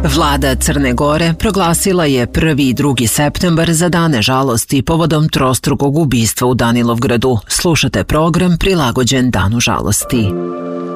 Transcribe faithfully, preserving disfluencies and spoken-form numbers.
Vlada Crne Gore proglasila je prvi i drugi septembar za dane žalosti povodom trostrukog ubistva u Danilovgradu. Slušate program prilagođen Danu žalosti.